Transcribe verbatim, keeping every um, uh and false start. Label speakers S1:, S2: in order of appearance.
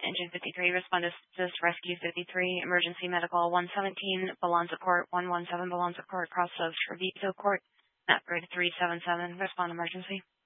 S1: Engine fifty-three, respond to assist rescue fifty-three, emergency medical one seventeen, Balanza Court one one seven, Balanza Court, cross of Treviso Court, map grid three seven seven, respond emergency.